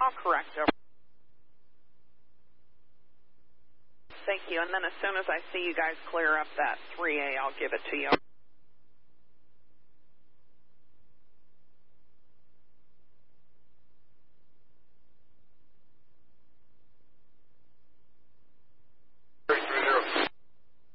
I'll correct it. Thank you. And then as soon as I see you guys clear up that 3A, I'll give it to you.